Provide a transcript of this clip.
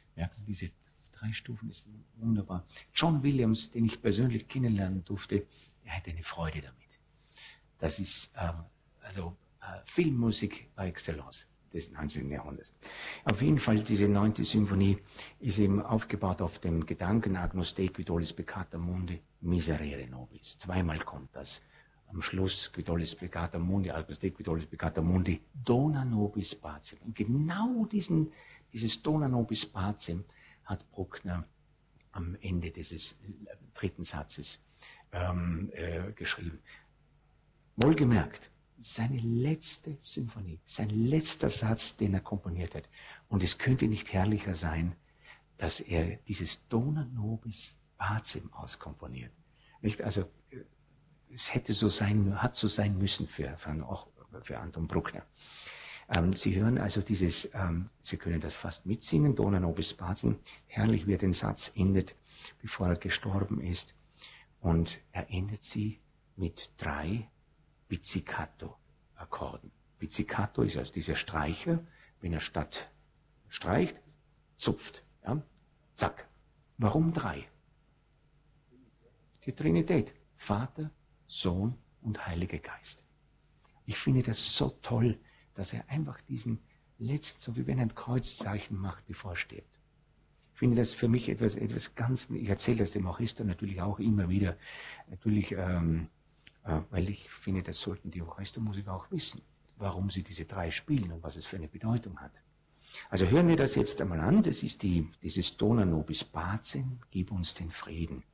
Merkst du, diese 3 Stufen ist wunderbar. John Williams, den ich persönlich kennenlernen durfte, er hatte eine Freude damit. Das ist Filmmusik par excellence des 19. Jahrhunderts. Auf jeden Fall, diese 9. Symphonie ist eben aufgebaut auf dem Gedanken Agnus Dei qui tollis peccata mundi miserere nobis. Zweimal kommt das. Am Schluss, qui tollis peccata mundi, Agnus Dei qui tollis peccata mundi, dona nobis pacem. Und genau dieses dona nobis pacem hat Bruckner am Ende dieses 3. Satzes geschrieben. Wohlgemerkt, seine letzte Symphonie, sein letzter Satz, den er komponiert hat. Und es könnte nicht herrlicher sein, dass er dieses Dona nobis pacem auskomponiert. Nicht? Also, es hat so sein müssen für Anton Bruckner. Sie hören also Sie können das fast mitsingen, Dona nobis pacem, herrlich, wie er den Satz endet, bevor er gestorben ist. Und er endet sie mit 3 Pizzicato-Akkorden. Pizzicato ist also dieser Streicher, wenn er statt streicht, zupft. Ja? Zack. Warum 3? Die Trinität. Vater, Sohn und Heiliger Geist. Ich finde das so toll, dass er einfach diesen letzten, so wie wenn er ein Kreuzzeichen macht, bevor er stirbt. Ich finde das für mich etwas ganz, ich erzähle das dem Orchester natürlich auch immer wieder, natürlich, weil ich finde, das sollten die Orchestermusiker auch wissen, warum sie diese 3 spielen und was es für eine Bedeutung hat. Also hören wir das jetzt einmal an, das ist dieses Dona nobis pacem, gib uns den Frieden.